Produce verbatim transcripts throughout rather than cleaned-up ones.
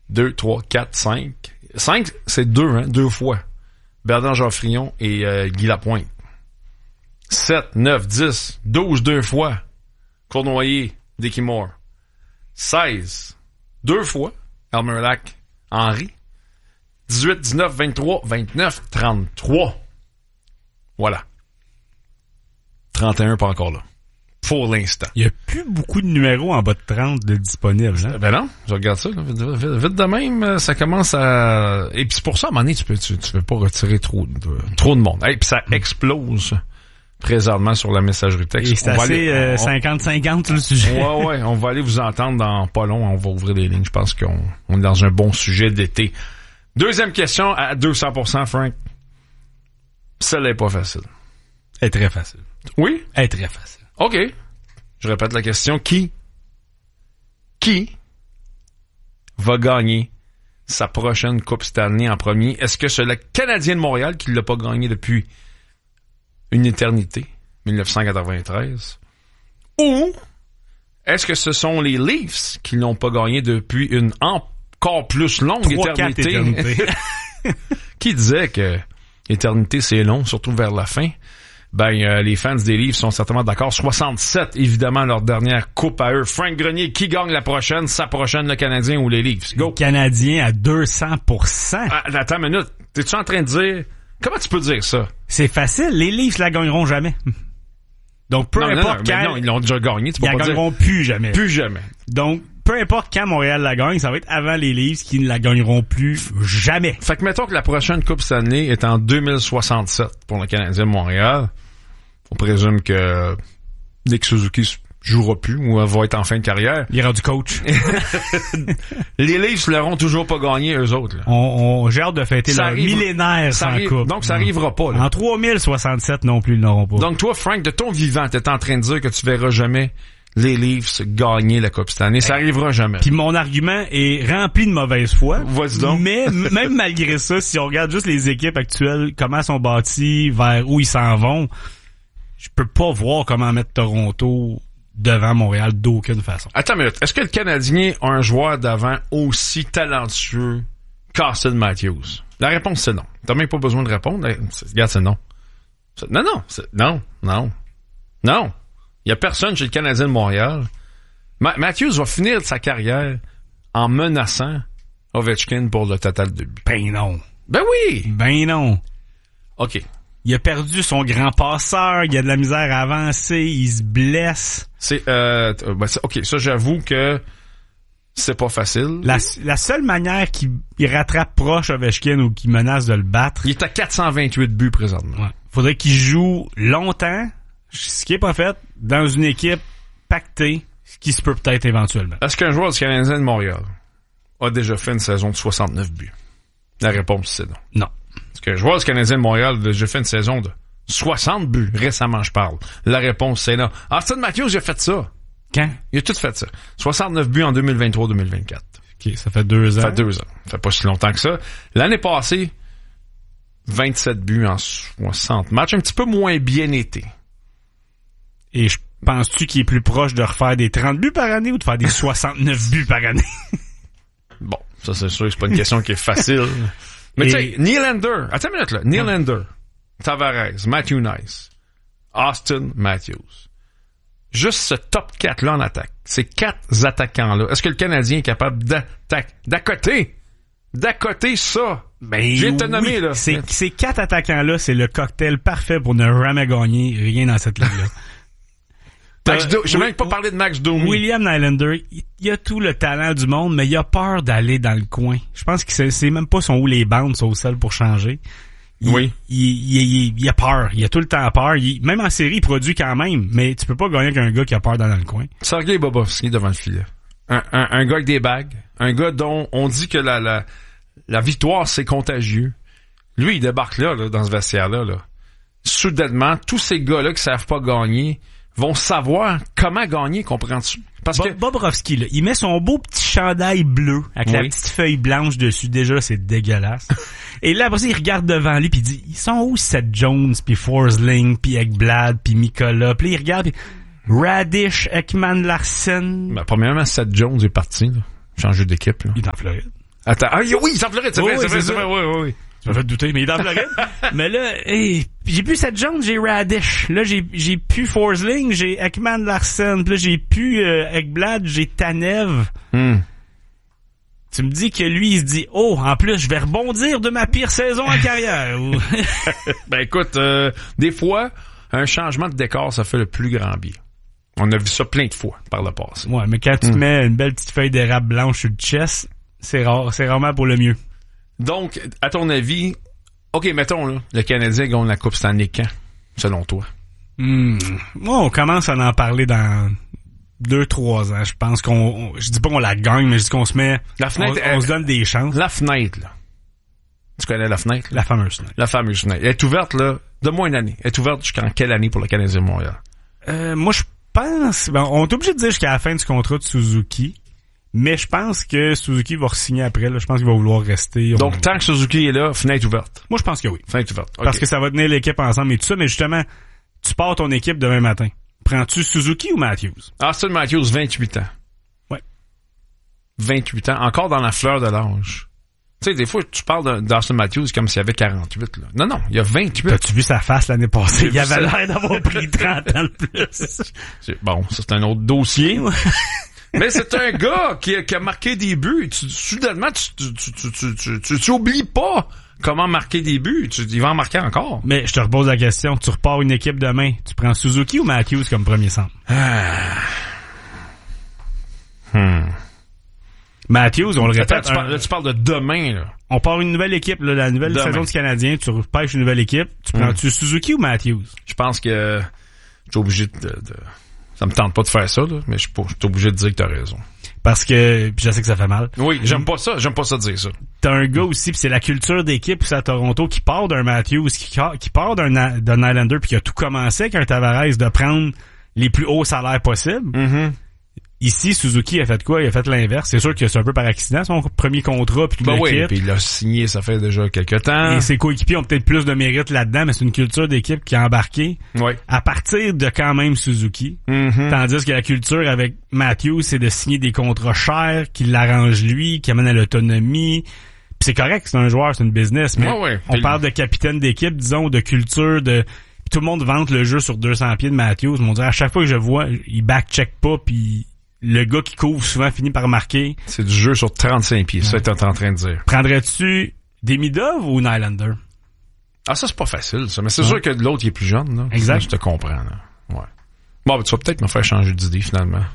deux, trois, quatre, cinq. cinq, c'est deux, hein, deux fois. Bernard Geoffrion et euh, Guy Lapointe. sept, neuf, dix, douze, deux fois. Cournoyer, Dickie Moore. seize, deux fois. Elmer Lack, Henry. dix-huit, dix-neuf, vingt-trois, vingt-neuf, trente-trois. Voilà. trente et un, pas encore là. Pour l'instant. Il n'y a plus beaucoup de numéros en bas de trente de disponibles. Hein? Ben non, je regarde ça. Là, vite, vite, vite de même, ça commence à... Et puis c'est pour ça, à un moment donné, tu peux, tu, tu veux pas retirer trop de, trop de monde. Et puis ça explose présentement sur la messagerie texte. Et c'est on assez euh, cinquante cinquante sur le sujet. Ouais, ouais, on va aller vous entendre dans pas long. On va ouvrir les lignes. Je pense qu'on on est dans un bon sujet d'été. Deuxième question à deux cents pour cent, Frank. Celle-là est pas facile. Elle est très facile. Oui? Elle est très facile. OK. Je répète la question. Qui? Qui va gagner sa prochaine Coupe Stanley en premier? Est-ce que c'est le Canadien de Montréal qui ne l'a pas gagné depuis une éternité, dix-neuf cent quatre-vingt-treize? Ou est-ce que ce sont les Leafs qui n'ont pas gagné depuis une encore plus longue Trois, éternité? Qui disait que l'éternité, c'est long, surtout vers la fin? Ben, euh, les fans des Leafs sont certainement d'accord. soixante-sept, évidemment, leur dernière coupe à eux. Frank Grenier, qui gagne la prochaine? Sa prochaine, le Canadien ou les Leafs? Go! Le Canadien à deux cents pour cent. Ah, attends une minute. T'es-tu en train de dire... Comment tu peux dire ça? C'est facile. Les Leafs la gagneront jamais. Donc, peu non, importe non, quand... non, ils l'ont déjà gagné. Tu peux ils pas la dire... gagneront plus jamais. Plus jamais. Donc, peu importe quand Montréal la gagne, ça va être avant les Leafs qui ne la gagneront plus jamais. Fait que mettons que la prochaine Coupe Stanley est en deux mille soixante-sept pour le Canadien de Montréal. On présume que Nick Suzuki jouera plus ou va être en fin de carrière. Il ira du coach. Les Leafs l'auront toujours pas gagné, eux autres. Là. On, on j'ai hâte de fêter ça leur arrive, millénaire ça sans arrive, coupe. Donc, ça arrivera pas. Là. En trois mille soixante-sept non plus, ils n'auront pas. Donc, toi, Frank, de ton vivant, t'es en train de dire que tu verras jamais les Leafs gagner la Coupe Stanley. Ça arrivera jamais. Puis mon argument est rempli de mauvaise foi. Vas-y donc. Mais m- même malgré ça, si on regarde juste les équipes actuelles, comment elles sont bâties, vers où ils s'en vont, je peux pas voir comment mettre Toronto devant Montréal d'aucune façon. Attends une minute. Est-ce que le Canadien a un joueur d'avant aussi talentueux qu'Austin Matthews? La réponse, c'est non. T'as même pas besoin de répondre. Regarde, c'est non. C'est, non, non. C'est, non, non. Non. Il y a personne chez le Canadien de Montréal. Ma- Matthews va finir sa carrière en menaçant Ovechkin pour le total de buts. Ben non. Ben oui! Ben non. OK. Il a perdu son grand passeur, il a de la misère à avancer, il se blesse. C'est, euh, ben c'est, OK, ça, j'avoue que c'est pas facile. La, la seule manière qu'il il rattrape proche Ovechkin ou qu'il menace de le battre... Il est à quatre cent vingt-huit buts présentement. Ouais. Faudrait qu'il joue longtemps, ce qui est pas fait, dans une équipe pactée, ce qui se peut peut-être éventuellement. Est-ce qu'un joueur du Canadien de Montréal a déjà fait une saison de soixante-neuf buts? La réponse, c'est non. Non. Est-ce qu'un joueur du Canadien de Montréal a déjà fait une saison de soixante buts? Récemment, je parle. La réponse, c'est non. Austin Matthews, il a fait ça. Quand? Il a tout fait ça. soixante-neuf buts en deux mille vingt-trois deux mille vingt-quatre. OK, ça fait deux ans. Ça fait deux ans. Ça fait pas si longtemps que ça. L'année passée, vingt-sept buts en soixante matchs. Un petit peu moins bien été. Et je penses-tu qu'il est plus proche de refaire des trente buts par année ou de faire des soixante-neuf buts par année? Bon, ça c'est sûr que c'est pas une question qui est facile. Mais Et... tu sais, Nylander, attends une minute là, Nylander, Tavares, Matthew Nice, Austin Matthews. Juste ce top quatre-là en attaque. Ces quatre attaquants-là. Est-ce que le Canadien est capable d'attaquer, d'accoter, d'accoter ça? Ben, je viens de te nommer, oui, là. Ces, ces quatre attaquants-là, c'est le cocktail parfait pour ne jamais gagner rien dans cette ligue-là. Max Do- je n'ai même pas parlé de Max Domi. William Nylander, il, il a tout le talent du monde, mais il a peur d'aller dans le coin. Je pense que c'est, c'est même pas son où les bandes sont au sol pour changer. Il, oui. Il, il, il, il a peur. Il a tout le temps peur. Il, même en série, il produit quand même, mais tu peux pas gagner avec un gars qui a peur d'aller dans le coin. Sergei Bobrovsky devant le filet. Un, un, un gars avec des bagues. Un gars dont on dit que la, la, la victoire, c'est contagieux. Lui, il débarque là, là dans ce vestiaire-là. Là. Soudainement, tous ces gars-là qui savent pas gagner vont savoir comment gagner, comprends-tu? Parce Bo- que Bobrovsky, là, il met son beau petit chandail bleu avec oui. la petite feuille blanche dessus. Déjà, c'est dégueulasse. Et là, après ça, il regarde devant lui puis il dit, ils sont où Seth Jones, puis Forsling, puis Ekblad, puis Mikola? Puis là, il regarde, pis Radish, Ekman Larsen. ben, premièrement, Seth Jones est parti, là. Changé d'équipe. Là. Il est en Floride. Attends. Ah, oui, il est en Floride, c'est Oui, vrai, c'est oui, vrai, c'est c'est ça. vrai, oui, oui, oui. Ça m'a fait douter, mais il est en Floride. Mais là, hey, j'ai plus cette jaune, j'ai Radish. Là, j'ai j'ai plus Forsling, j'ai Ekman Larsen. Puis là, j'ai plus euh, Ekblad, j'ai Tanev. Hmm. Tu me dis que lui, il se dit, oh, en plus, je vais rebondir de ma pire saison en carrière. Ou... Ben écoute, euh, des fois, un changement de décor, ça fait le plus grand bien. On a vu ça plein de fois par le passé. Ouais, mais quand tu Hmm. te mets une belle petite feuille d'érable blanche sur le chest, c'est rare, c'est rarement pour le mieux. Donc, à ton avis, OK, mettons, là, le Canadien gagne la Coupe Stanley quand, selon toi? Hmm. Moi, on commence à en parler dans deux, trois ans. Je pense qu'on, on- je dis pas qu'on la gagne, mais je dis qu'on se met, La fenêtre, on, on elle- se donne des chances. La fenêtre, là. Tu connais la fenêtre? Là? La fameuse fenêtre. La fameuse fenêtre. Elle est ouverte, là, de moins une année. Elle est ouverte jusqu'en quelle année pour le Canadien de Montréal? Euh, moi, je pense, ben, on est obligé de dire jusqu'à la fin du contrat de Suzuki. Mais je pense que Suzuki va re-signer après, là. Je pense qu'il va vouloir rester. On- Donc, tant que Suzuki est là, fenêtre ouverte. moi, je pense que oui. Fenêtre ouverte. OK. Parce que ça va tenir l'équipe ensemble et tout ça. Mais justement, tu pars ton équipe demain matin. Prends-tu Suzuki ou Matthews? Austin Matthews, vingt-huit ans. Ouais. vingt-huit ans. Encore dans la fleur de l'âge. Tu sais, des fois, tu parles d'Austin Matthews comme s'il avait quarante-huit, là. Non, non, il y a vingt-huit. T'as-tu vu sa face l'année passée? J'ai Il vu avait ça. l'air d'avoir pris trente ans de plus. C'est- Bon, ça, c'est un autre dossier. Mais c'est un gars qui a, qui a marqué des buts. Tu, soudainement, tu, tu, tu, tu, tu, tu, tu oublies pas comment marquer des buts. Tu, il va en marquer encore. Mais je te repose la question. Tu repars une équipe demain. Tu prends Suzuki ou Matthews comme premier centre? Ah. Hmm. Matthews, on le Attends, répète. tu, parles, un- là, tu parles de demain, là. on part une nouvelle équipe, là, la nouvelle Demain. saison du Canadien. Tu repêches une nouvelle équipe. Tu prends-tu Suzuki ou Matthews? Je pense que je suis obligé de, de... Ça me tente pas de faire ça, là, mais je suis pas- je suis obligé de dire que t'as raison. Parce que, puis je sais que ça fait mal. Oui, j'aime pas ça. J'aime pas ça dire ça. T'as un gars aussi, puis c'est la culture d'équipe aussi à Toronto qui part d'un Matthews, qui, qui part d'un A- d'un Islander, puis qui a tout commencé avec un Tavares de prendre les plus hauts salaires possibles. Mm-hmm. Ici, Suzuki a fait quoi? Il a fait l'inverse. C'est sûr que c'est un peu par accident, son premier contrat, puis toute Ben oui, l'équipe. puis il l'a signé, ça fait déjà quelques temps. Et ses coéquipiers ont peut-être plus de mérite là-dedans, mais c'est une culture d'équipe qui a embarqué Oui. à partir de quand même Suzuki. Mm-hmm. Tandis que la culture avec Matthews, c'est de signer des contrats chers, qui l'arrangent lui, qui amènent à l'autonomie. Puis c'est correct, c'est un joueur, c'est une business, mais Ouais, ouais. on Puis parle de capitaine d'équipe, disons, de culture, de... Puis tout le monde vante le jeu sur deux cents pieds de Matthews. On dirait à chaque fois que je vois, il back-check pas, puis le gars qui couvre souvent finit par marquer. C'est du jeu sur trente-cinq pieds, ça, t'es en train de dire. Prendrais-tu Demidov ou Nylander? Ah, ça, c'est pas facile, ça. Mais c'est Ouais. sûr que l'autre, il est plus jeune, là. Exact. Je te comprends, là. Ouais. Bon, ben, tu vas peut-être me faire changer d'idée, finalement.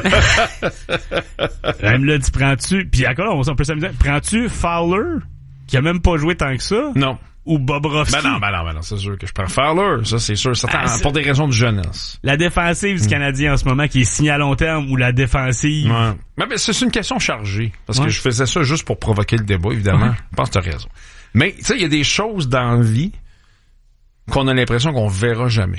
Même là, tu prends-tu... Puis encore là, on peut s'amuser. Prends-tu Fowler, qui a même pas joué tant que ça, Non. ou Bobrovski? Ben non, ben non, ben non, c'est sûr que je prends Fowler, ça, c'est sûr. Certain, Ah, c'est- pour des raisons de jeunesse. La défensive du Canadien en ce moment, qui est signée à long terme, ou la défensive... Ouais. Mais ben, c'est une question chargée. Parce Ouais. que je faisais ça juste pour provoquer le débat, évidemment. Ouais. Je pense que t'as raison. Mais, tu sais, il y a des choses dans la vie qu'on a l'impression qu'on verra jamais.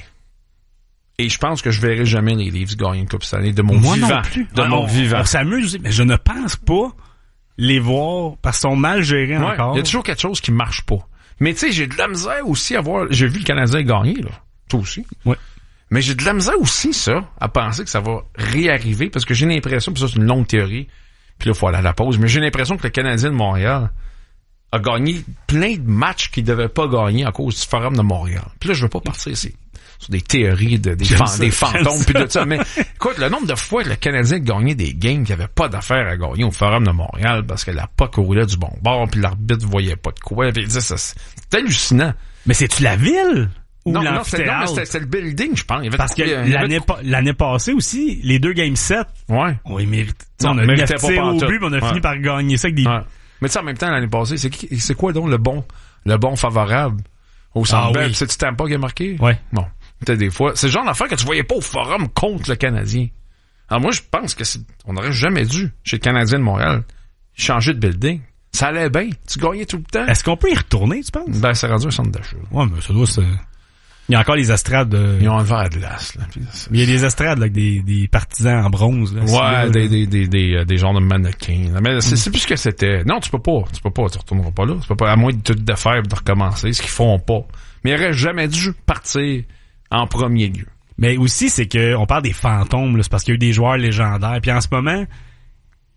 Et je pense que je verrai jamais les Leafs gagner une Coupe Stanley de mon Moi vivant. non plus. De Ouais, mon on, vivant. On s'amuse aussi, mais je ne pense pas les voir parce qu'ils sont mal gérés Ouais, encore. il y a toujours quelque chose qui marche pas. Mais tu sais, j'ai de la misère aussi à voir... J'ai vu le Canadien gagner, là. Toi aussi. Ouais. Mais j'ai de la misère aussi, ça, à penser que ça va réarriver, parce que j'ai l'impression, puis ça, c'est une longue théorie, puis là, il faut aller à la pause, mais j'ai l'impression que le Canadien de Montréal a gagné plein de matchs qu'il devait pas gagner à cause du Forum de Montréal. Puis là, je veux pas partir ici sur des théories de, des, J'aime fan- ça, des j'aime fantômes, ça. puis de ça. Mais écoute, le nombre de fois que le Canadien a gagné des games qui avait pas d'affaire à gagner au Forum de Montréal parce que la puck roulait du bon bord, puis l'arbitre voyait pas de quoi. Puis il disait, ça, c'est hallucinant. Mais c'est-tu la ville? Ou Non, non, c'était, non, mais l'amphithéâtre? c'était, c'était le building, je pense. Il y avait Parce que il y avait- l'année, pa- l'année passée aussi, les deux Game sept, Ouais. on les mérite. Non, On a méritait neuf pas tirs au pantoute. but, puis on a Ouais. fini par gagner ça avec des... Ouais. Mais tu sais, en même temps, l'année passée, c'est, qui- c'est quoi donc le bon, le bon favorable au Centre Ah Bell? oui. C'est-tu Tampa qui a marqué? Ouais. Bon. Peut-être des fois. C'est le genre d'affaire que tu voyais pas au Forum contre le Canadien. Alors moi, je pense que c'est, on n'aurait jamais dû, chez le Canadien de Montréal, changer de building. Ça allait bien. Tu gagnais tout le temps. Est-ce qu'on peut y retourner, tu penses? Ben, c'est rendu un centre d'achat. Ouais, mais ça doit se... Il y a encore les estrades de... Ils ont enlevé à glace, là. Puis c'est- Il y a des estrades là, avec des, des partisans en bronze. Là, Ouais, là, des, des, des, des, euh, des genres de mannequins. là. Mais c'est, c'est plus ce que c'était. Non, tu peux pas. Tu peux pas. Tu retourneras pas là. Tu peux pas, à moins de tout défaire et de recommencer, ce qu'ils font pas. Mais il aurait jamais dû partir en premier lieu. Mais aussi, c'est que on parle des fantômes, là, c'est parce qu'il y a eu des joueurs légendaires. Puis en ce moment,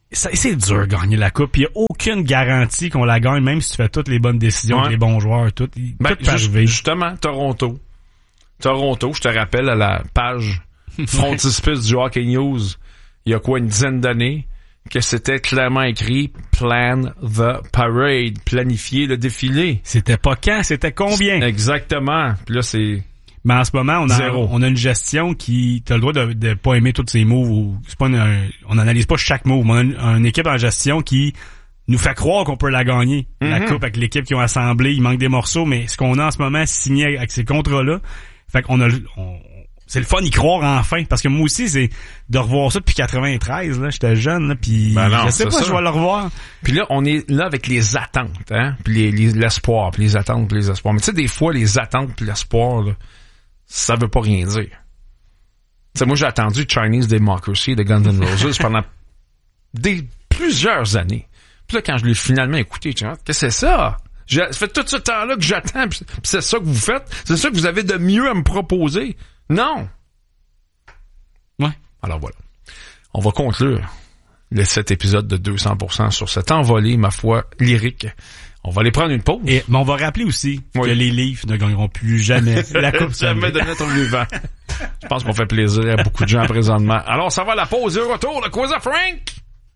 ça, c'est dur de gagner la coupe. Il y a aucune garantie qu'on la gagne, même si tu fais toutes les bonnes décisions, ouais. avec les bons joueurs, tout. Ben, tout peut arriver. Justement, Toronto. Toronto, je te rappelle à la page frontispice du Hockey News, il y a quoi, une dizaine d'années, que c'était clairement écrit « Plan the parade », planifier le défilé. C'était pas quand, c'était combien? Exactement. Puis là, c'est... Mais en ce moment, on a, Zéro. on a une gestion qui, t'as le droit de, de pas aimer tous ces moves, ou c'est pas une, on analyse pas chaque move, mais on a une, une équipe en gestion qui nous fait croire qu'on peut la gagner. Mm-hmm. La coupe avec l'équipe qui ont assemblé, il manque des morceaux, mais ce qu'on a en ce moment signé avec ces contrats-là, fait qu'on a, on, c'est le fun d'y croire enfin, parce que moi aussi, c'est de revoir ça depuis quatre-vingt-treize, là, j'étais jeune, là, puis ben non, je sais pas ça. si je vais le revoir. Puis là, on est là avec les attentes, hein, puis les, les, l'espoir, puis les attentes, puis les espoirs. Mais tu sais, des fois, les attentes puis l'espoir, là, ça veut pas rien dire. Tu sais, moi, j'ai attendu Chinese Democracy de Guns N' Roses pendant des plusieurs années. Puis là, quand je l'ai finalement écouté, tu vois, qu'est-ce que c'est ça? J'ai, ça fait tout ce temps-là que j'attends, puis c'est ça que vous faites? C'est ça que vous avez de mieux à me proposer? Non! Ouais. Alors voilà. On va conclure le, cet épisode de deux cents pour cent sur cette envolée, ma foi, lyrique. On va aller prendre une pause. Et, mais on va rappeler aussi oui. que les Leafs ne gagneront plus jamais la Coupe Jamais de notre vivant. Je pense qu'on fait plaisir à beaucoup de gens présentement. Alors, ça va la pause et au retour, le quiz à Frank!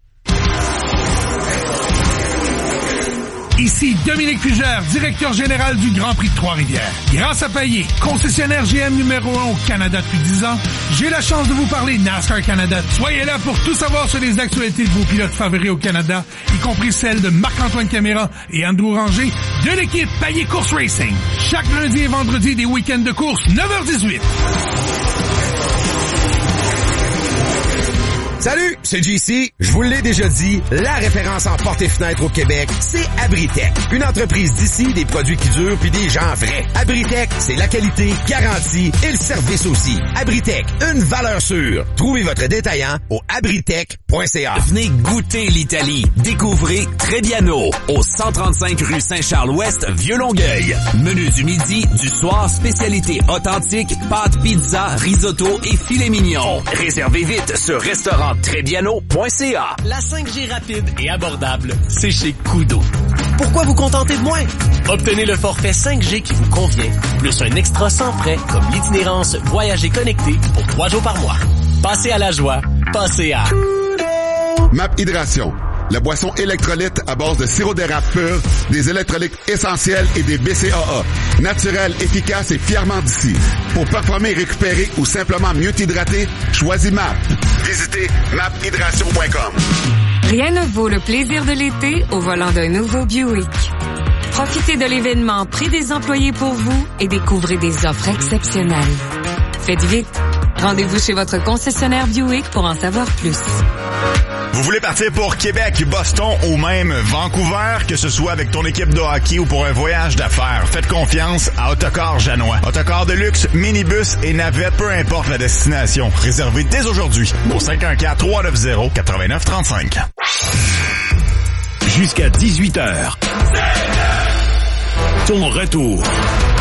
Ici Dominique Fugère, directeur général du Grand Prix de Trois-Rivières. Grâce à Payet, concessionnaire G M numéro un au Canada depuis dix ans, j'ai la chance de vous parler NASCAR Canada. Soyez là pour tout savoir sur les actualités de vos pilotes favoris au Canada, y compris celles de Marc-Antoine Caméra et Andrew Ranger de l'équipe Payet Course Racing. Chaque lundi et vendredi des week-ends de course, neuf heures dix-huit. Salut, c'est J C. Je vous l'ai déjà dit, la référence en portes et fenêtres au Québec, c'est Abritech. Une entreprise d'ici, des produits qui durent puis des gens vrais. Abritech, c'est la qualité, garantie et le service aussi. Abritech, une valeur sûre. Trouvez votre détaillant au abritech point c a. Venez goûter l'Italie. Découvrez Trebbiano au cent trente-cinq rue Saint-Charles-Ouest, Vieux-Longueuil. Menu du midi, du soir, spécialité authentique, pâtes, pizza, risotto et filet mignon. Réservez vite sur restaurant Trebbiano point c a. La cinq G rapide et abordable, c'est chez Koodo. Pourquoi vous contenter de moins? Obtenez le forfait cinq G qui vous convient, plus un extra sans frais comme l'itinérance Voyager connecté pour trois jours par mois. Passez à la joie, passez à Map Hydration, la boisson électrolyte à base de sirop d'érable pur, des électrolytes essentiels et des B C A A. Naturel, efficace et fièrement d'ici. Pour performer, récupérer ou simplement mieux t'hydrater, choisis M A P. Visitez map hydration point com. Rien ne vaut le plaisir de l'été au volant d'un nouveau Buick. Profitez de l'événement Prix des employés pour vous et découvrez des offres exceptionnelles. Faites vite. Rendez-vous chez votre concessionnaire Buick pour en savoir plus. Vous voulez partir pour Québec, Boston ou même Vancouver, que ce soit avec ton équipe de hockey ou pour un voyage d'affaires, faites confiance à Autocar Janois. Autocar de luxe, minibus et navette, peu importe la destination. Réservez dès aujourd'hui au cinq un quatre, trois neuf zéro, neuf neuf trois cinq. Jusqu'à dix-huit heures. Ton retour